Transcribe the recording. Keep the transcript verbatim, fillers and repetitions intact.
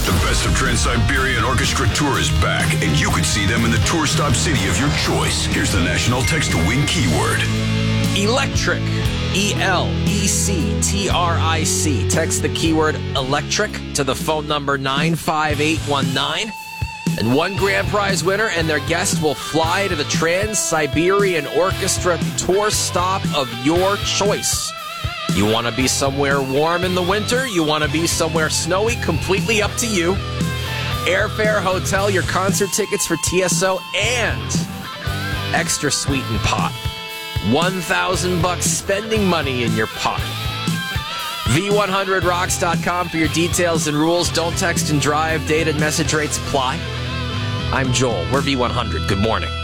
The Best of Trans-Siberian Orchestra Tour is back, and you could see them in the tour stop city of your choice. Here's the National Text to Win keyword. Electric. E L E C T R I C. Text the keyword electric to the phone number nine five eight one nine. And one grand prize winner and their guest will fly to the Trans-Siberian Orchestra tour stop of your choice. You want to be somewhere warm in the winter? You want to be somewhere snowy? Completely up to you. Airfare, hotel, your concert tickets for T S O, and extra sweetened pot. one thousand bucks spending money in your pot. V one hundred rocks dot com for your details and rules. Don't text and drive. Dated message rates apply. I'm Joel. We're V one hundred. Good morning.